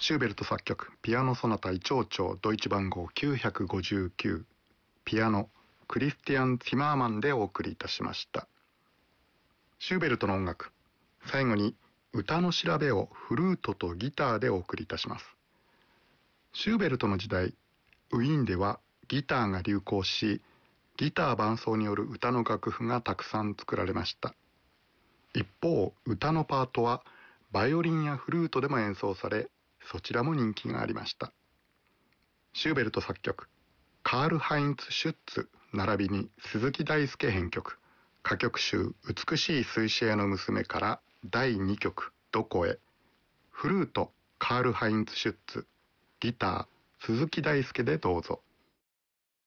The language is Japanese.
シューベルト作曲ピアノソナタ異長調ドイツ番号959、ピアノクリスティアン・ティマーマンでお送りいたしました。シューベルトの音楽、最後に歌の調べをフルートとギターでお送りいたします。シューベルトの時代、ウィーンではギターが流行し、ギター伴奏による歌の楽譜がたくさん作られました。一方、歌のパートはバイオリンやフルートでも演奏され、そちらも人気がありました。シューベルト作曲、カール・ハインツ・シュッツ並びに鈴木大輔編曲、歌曲集美しい水車屋の娘から第2曲どこへ、フルートカール・ハインツ・シュッツ、ギター鈴木大輔でどうぞ。